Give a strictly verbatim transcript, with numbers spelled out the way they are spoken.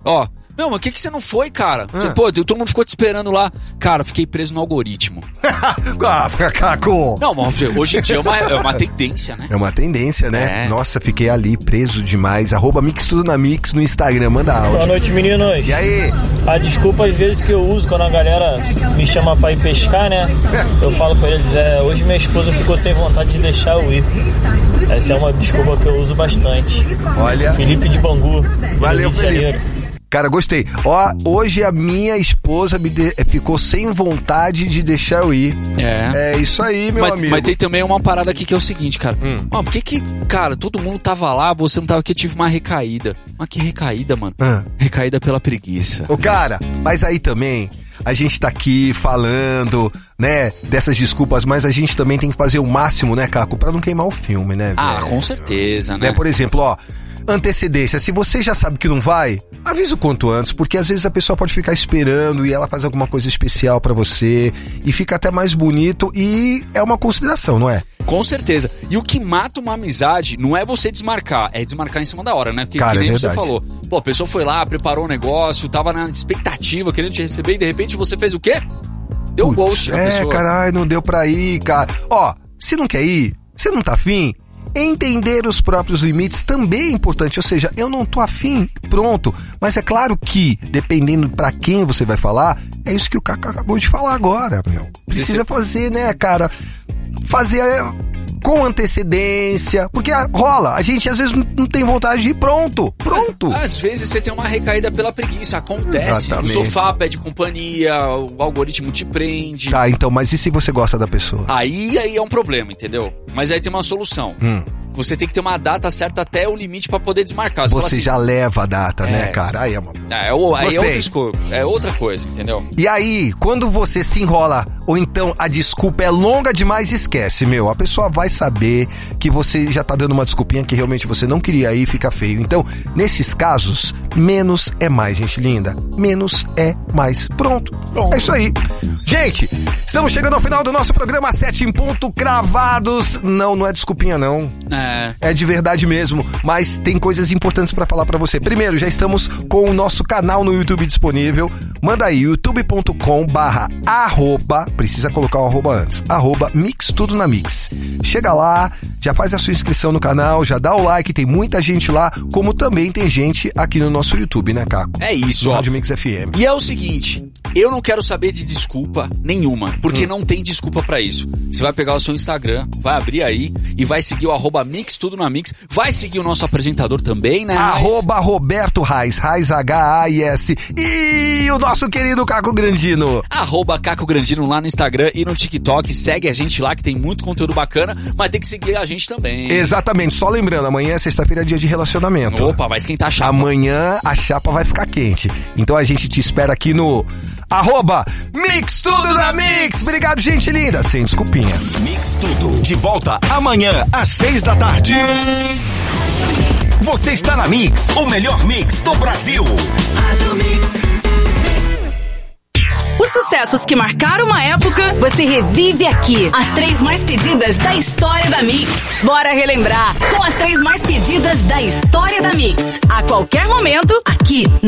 Ó, não, mas o que que você não foi, cara? Ah. Você, pô, todo mundo ficou te esperando lá. Cara, fiquei preso no algoritmo. Ah, Caco! Não, mas hoje em dia é uma, é uma tendência, né? É uma tendência, né? É. Nossa, fiquei ali preso demais. Arroba Mix Tudo na Mix no Instagram, manda áudio. Boa noite, meninos. E aí? A desculpa às vezes que eu uso quando a galera me chama pra ir pescar, né? Eu falo pra eles, é, hoje minha esposa ficou sem vontade de deixar eu ir. Essa é uma desculpa que eu uso bastante. Olha. Felipe de Bangu. Valeu, Rio de Felipe. Janeiro. Cara, gostei. Ó, hoje a minha esposa me de... ficou sem vontade de deixar eu ir. É. É isso aí, meu mas, amigo. mas tem também uma parada aqui que é o seguinte, cara. Hum. Ó, por que que, cara, todo mundo tava lá, você não tava aqui, eu tive uma recaída. Mas que recaída, mano? Ah. Recaída pela preguiça. Ô, cara, mas aí também a gente tá aqui falando, né, dessas desculpas, mas a gente também tem que fazer o máximo, né, Caco, pra não queimar o filme, né, Ah, velho? com certeza, né? Né, por exemplo, ó, antecedência. Se você já sabe que não vai, avisa o quanto antes, porque às vezes a pessoa pode ficar esperando e ela faz alguma coisa especial pra você e fica até mais bonito e é uma consideração, não é? Com certeza. E o que mata uma amizade não é você desmarcar, é desmarcar em cima da hora, né? Porque Cara, que nem é você verdade. falou. Pô, a pessoa foi lá, preparou o negócio, tava na expectativa, querendo te receber e de repente você fez o quê? Deu um ghost na É, pessoa. caralho, não deu pra ir, cara. Ó, se não quer ir, você não tá afim, entender os próprios limites também é importante, ou seja, eu não tô afim, pronto, mas é claro que, dependendo pra quem você vai falar, é isso que o Caco acabou de falar agora, meu. Precisa fazer, né, cara, fazer com antecedência, porque rola, a gente às vezes não tem vontade de ir, pronto, pronto. Às vezes você tem uma recaída pela preguiça, acontece. Exatamente. O sofá pede companhia, o algoritmo te prende. Tá, então, mas e se você gosta da pessoa? Aí, aí é um problema, entendeu? Mas aí tem uma solução. Hum. Você tem que ter uma data certa até o limite pra poder desmarcar. Você, fala Você assim, já leva a data, né, É, cara? Aí é uma... É, é, o- aí é, Gostei. outra esco- é outra coisa, entendeu? E aí, quando você se enrola, ou então a desculpa é longa demais, esquece, meu. A pessoa vai saber que você já tá dando uma desculpinha que realmente você não queria ir e fica feio. Então, nesses casos, menos é mais, gente linda. Menos é mais. Pronto. Pronto. É isso aí. Gente, estamos chegando ao final do nosso programa Sete em Ponto Cravados. Não, não é desculpinha, não. É. É de verdade mesmo, mas tem coisas importantes pra falar pra você. Primeiro, já estamos com o nosso canal no YouTube disponível. Manda aí, youtube ponto com barra arroba, precisa colocar o arroba antes, arroba Mix Tudo na Mix. Chega lá, já faz a sua inscrição no canal, já dá o like, tem muita gente lá, como também tem gente aqui no nosso YouTube, né, Caco? É isso, No ó. Rádio Mix F M. E é o seguinte, eu não quero saber de desculpa nenhuma, porque Hum. não tem desculpa pra isso. Você vai pegar o seu Instagram, vai abrir aí e vai seguir o arroba Mix Tudo na Mix, vai seguir o nosso apresentador também, né? Arroba Roberto Reis, Reis H A I S. E o nosso querido Caco Grandino. Arroba Caco Grandino lá no Instagram e no TikTok. Segue a gente lá que tem muito conteúdo bacana, mas tem que seguir a gente também. Exatamente, só lembrando, amanhã é sexta-feira, é dia de relacionamento. Opa, vai esquentar a chapa. Amanhã a chapa vai ficar quente. Então a gente te espera aqui no arroba Mix Tudo na Mix. Obrigado, gente linda. Sem desculpinha. Mix Tudo. De volta amanhã às seis da tarde. Você está na Mix, o melhor mix do Brasil. Os sucessos que marcaram uma época, você revive aqui. As três mais pedidas da história da Mix. Bora relembrar com as três mais pedidas da história da Mix. A qualquer momento, aqui na